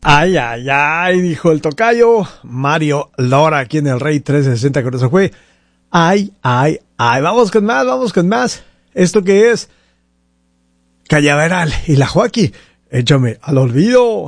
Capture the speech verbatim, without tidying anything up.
Ay, ay, ay, dijo el tocayo Mario Lora aquí en el Rey trescientos sesenta, con eso fue. Ay, ay, ay, vamos con más, vamos con más. ¿Esto qué es? Cañaveral y la Joaquí, échame al olvido.